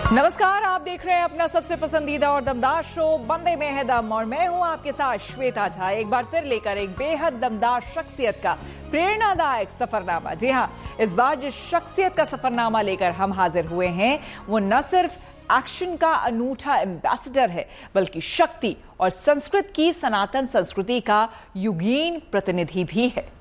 नमस्कार, आप देख रहे हैं अपना सबसे पसंदीदा और दमदार शो बंदे में है दम और मैं हूं आपके साथ श्वेता झा। एक बार फिर लेकर एक बेहद दमदार शख्सियत का प्रेरणादायक सफरनामा। जी हां, इस बार जिस शख्सियत का सफरनामा लेकर हम हाजिर हुए हैं वो न सिर्फ एक्शन का अनूठा एम्बेसडर है बल्कि शक्ति और संस्कृत की सनातन संस्कृति का युगीन प्रतिनिधि भी है।